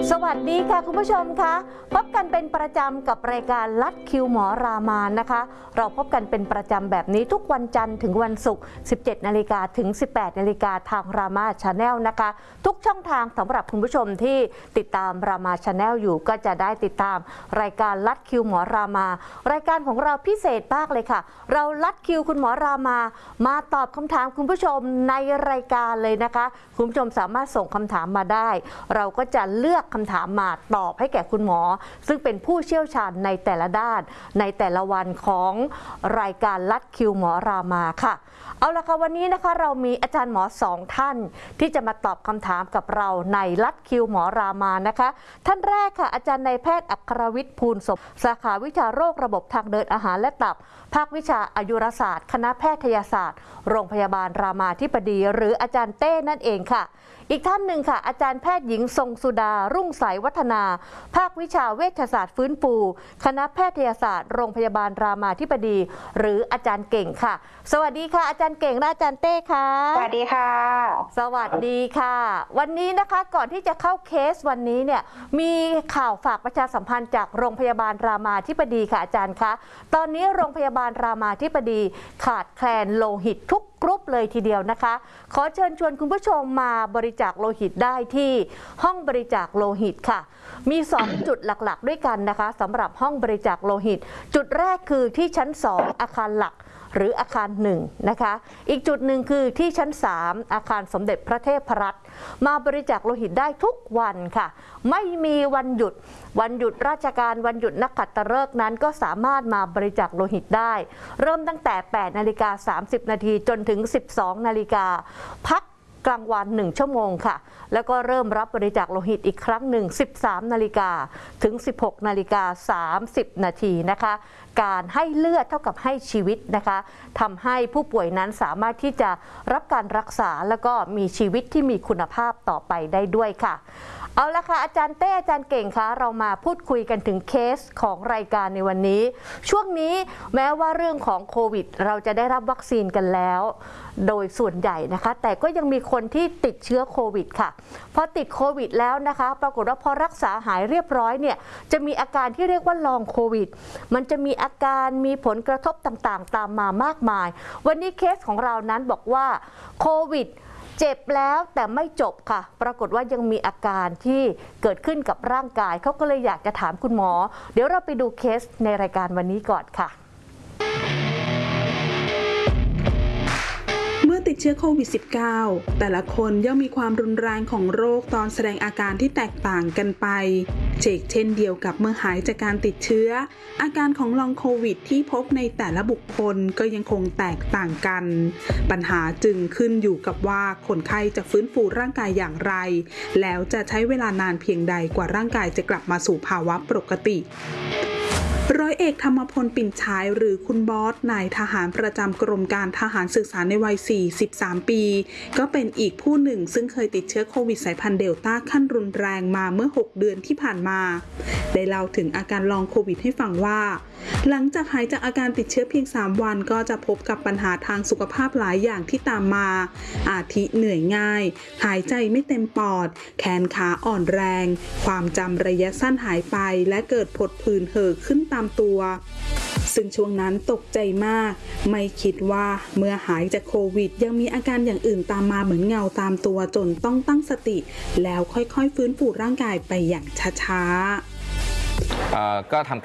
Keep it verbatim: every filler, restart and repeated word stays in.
สวัสดีค่ะคุณผู้ชมคะพบกันเป็นประจำกับรายการลัดคิวหมอรามานนะคะเราพบกันเป็นประจำแบบนี้ทุกวันจันทร์ถึงวันศุกร์ สิบเจ็ดนาฬิกา ถึง สิบแปดนาฬิกาทางรามาชาแนลนะคะทุกช่องทางสำหรับคุณผู้ชมที่ติดตามรามาชาแนลอยู่ก็จะได้ติดตามรายการลัดคิวหมอรามารายการของเราพิเศษมากเลยค่ะเราลัดคิวคุณหมอรามามาตอบคำถามคุณผู้ชมในรายการเลยนะคะคุณผู้ชมสามารถส่งคำถามมาได้เราก็จะเลือกคำถามมาตอบให้แก่คุณหมอซึ่งเป็นผู้เชี่ยวชาญในแต่ละด้านในแต่ละวันของรายการลัดคิวหมอรามาค่ะเอาละค่ะวันนี้นะคะเรามีอาจารย์หมอสองท่านที่จะมาตอบคำถามกับเราในลัดคิวหมอรามานะคะท่านแรกค่ะอาจารย์นายแพทย์อัครวิทย์ภูลศพสาขาวิชาโรคระบบทางเดินอาหารและตับภาควิชาอายุรศาสตร์คณะแพทยศาสตร์โรงพยาบาลรามาธิบดีหรืออาจารย์เต้นั่นเองค่ะอีกท่านหนึ่งค่ะอาจารย์แพทย์หญิงทรงสุดารุ่งใสวัฒนาภาควิชาเวชศาสตร์ฟื้นฟูคณะแพทยศาสตร์โรงพยาบาลรามาธิบดีหรืออาจารย์เก่งค่ะสวัสดีค่ะอาจารย์เก่งและอาจารย์เต้ค่ะสวัสดีค่ะสวัสดีค่ะวันนี้นะคะก่อนที่จะเข้าเคสวันนี้เนี่ยมีข่าวฝากประชาสัมพันธ์จากโรงพยาบาลรามาธิบดีค่ะอาจารย์คะตอนนี้โรงพยาบาลรามาธิบดีขาดแคลนโลหิตทุกกรุ๊ปเลยทีเดียวนะคะขอเชิญชวนคุณผู้ชมมาบริจาคโลหิตได้ที่ห้องบริจาคโลหิตค่ะมีสองจุดหลักๆด้วยกันนะคะสำหรับห้องบริจาคโลหิตจุดแรกคือที่ชั้นสองอาคารหลักหรืออาคารหนึ่งนะคะอีกจุดหนึ่งคือที่ชั้นสามอาคารสมเด็จพระเทพรัตน์มาบริจาคโลหิตได้ทุกวันค่ะไม่มีวันหยุดวันหยุดราชการวันหยุดนักขัตฤกษ์นั้นก็สามารถมาบริจาคโลหิตได้เริ่มตั้งแต่แปดนาฬิกาสามสิบนาทีจนถึงสิบสองนาฬิกาพักกลางวันหนึ่งชั่วโมงค่ะแล้วก็เริ่มรับบริจาคโลหิตอีกครั้งหนึ่งสิบสามนาฬิกาถึงสิบหกนาฬิกาสามสิบนาทีนะคะการให้เลือดเท่ากับให้ชีวิตนะคะทำให้ผู้ป่วยนั้นสามารถที่จะรับการรักษาแล้วก็มีชีวิตที่มีคุณภาพต่อไปได้ด้วยค่ะเอาละค่ะอาจารย์เต้อาจารย์เก่งคะเรามาพูดคุยกันถึงเคสของรายการในวันนี้ช่วงนี้แม้ว่าเรื่องของโควิดเราจะได้รับวัคซีนกันแล้วโดยส่วนใหญ่นะคะแต่ก็ยังมีคนที่ติดเชื้อโควิดค่ะพอติดโควิดแล้วนะคะปรากฏว่าพอรักษาหายเรียบร้อยเนี่ยจะมีอาการที่เรียกว่าลองโควิดมันจะมีอาการมีผลกระทบต่างๆตามมามากมายวันนี้เคสของเรานั้นบอกว่าโควิดเจ็บแล้วแต่ไม่จบค่ะปรากฏว่ายังมีอาการที่เกิดขึ้นกับร่างกายเขาก็เลยอยากจะถามคุณหมอเดี๋ยวเราไปดูเคสในรายการวันนี้ก่อนค่ะเมื่อติดเชื้อโควิด สิบเก้า แต่ละคนย่อมมีความรุนแรงของโรคตอนแสดงอาการที่แตกต่างกันไปเช่นเช่นเดียวกับเมื่อหายจากการติดเชื้ออาการของลองโควิดที่พบในแต่ละบุคคลก็ยังคงแตกต่างกันปัญหาจึงขึ้นอยู่กับว่าคนไข้จะฟื้นฟูร่างกายอย่างไรแล้วจะใช้เวลานานเพียงใดกว่าร่างกายจะกลับมาสู่ภาวะปกติร้อยเอกธรรมพลปิ่นฉายหรือคุณบอสนายทหารประจำกรมการทหารสื่อสารในวัยสี่สิบสามปีก็เป็นอีกผู้หนึ่งซึ่งเคยติดเชื้อโควิดสายพันธุ์เดลต้าขั้นรุนแรงมาเมื่อหกเดือนที่ผ่านมาได้เล่าถึงอาการลองโควิดให้ฟังว่าหลังจากหายจากอาการติดเชื้อเพียงสามวันก็จะพบกับปัญหาทางสุขภาพหลายอย่างที่ตามมาอาทิเหนื่อยง่ายหายใจไม่เต็มปอดแขนขาอ่อนแรงความจำระยะสั้นหายไปและเกิดผดผื่นเห่อขึ้นตามตัวซึ่งช่วงนั้นตกใจมากไม่คิดว่าเมื่อหายจากโควิดยังมีอาการอย่างอื่นตามมาเหมือนเงาตามตัวจนต้องตั้งสติแล้วค่อยๆฟื้นฟูร่างกายไปอย่างช้าๆก็ทำ